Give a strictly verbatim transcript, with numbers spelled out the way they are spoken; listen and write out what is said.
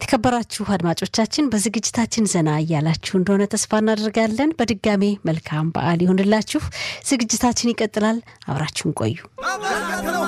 የተከበራችሁ አድማጮቻችን በዝግጅታችን ዘና ያላችሁ እንደሆነ ተስፋ እናደርጋለን በድጋሚ መልካም በዓል ይሁንላችሁ ዝግጅታችን ይቀጥላል አብራችሁን ቆዩ